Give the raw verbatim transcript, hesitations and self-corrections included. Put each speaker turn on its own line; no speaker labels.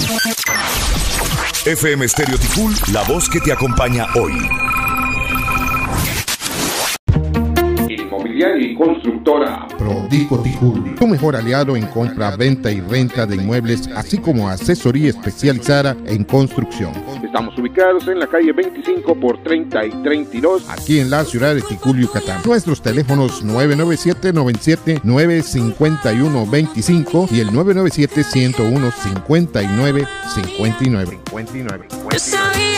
F M Stereo Ticul, la voz que te acompaña hoy.
Inmobiliaria y constructora
Prodico Ticul, tu mejor aliado en compra, venta y renta de inmuebles, así como asesoría especializada en construcción.
Estamos ubicados en la calle veinticinco por treinta y treinta y dos,
aquí en la ciudad de Ticul, Yucatán. Nuestros teléfonos nueve nueve siete, noventa y siete, nueve cinco uno, veinticinco y el nueve nueve siete, ciento uno, cincuenta y nueve cincuenta y nueve.
Yo sabía